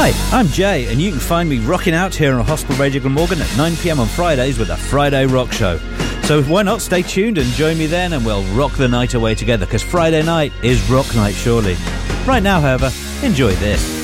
Hi, I'm Jay, and you can find me rocking out here on Hospital Radio Glamorgan at 9 p.m. on Fridays with a Friday Rock Show. So why not stay tuned and join me then, and we'll rock the night away together, because Friday night is rock night, surely. Right now, however, enjoy this.